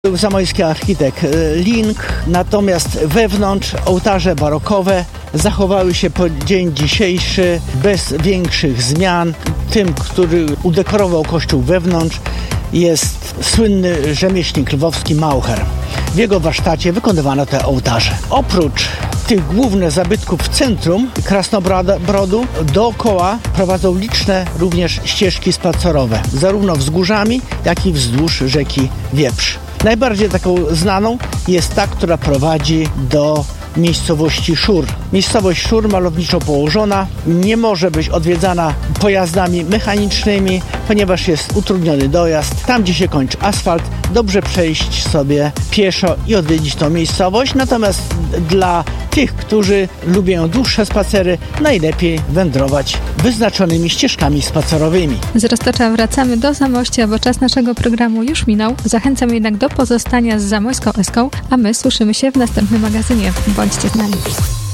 Zamojski architekt Link, natomiast wewnątrz ołtarze barokowe zachowały się po dzień dzisiejszy bez większych zmian. Tym, który udekorował kościół wewnątrz, jest słynny rzemieślnik lwowski Maucher. W jego warsztacie wykonywano te ołtarze. Oprócz tych głównych zabytków w centrum Krasnobrodu dookoła prowadzą liczne również ścieżki spacerowe, zarówno wzgórzami, jak i wzdłuż rzeki Wieprz. Najbardziej taką znaną jest ta, która prowadzi do miejscowości Szur. Miejscowość Szur, malowniczo położona, nie może być odwiedzana pojazdami mechanicznymi, ponieważ jest utrudniony dojazd. Tam, gdzie się kończy asfalt, dobrze przejść sobie pieszo i odwiedzić tą miejscowość. Natomiast dla tych, którzy lubią dłuższe spacery, najlepiej wędrować wyznaczonymi ścieżkami spacerowymi. Z Roztocza wracamy do Zamościa, bo czas naszego programu już minął. Zachęcam jednak do pozostania z Zamojską Eską, a my słyszymy się w następnym magazynie. Bądźcie z nami.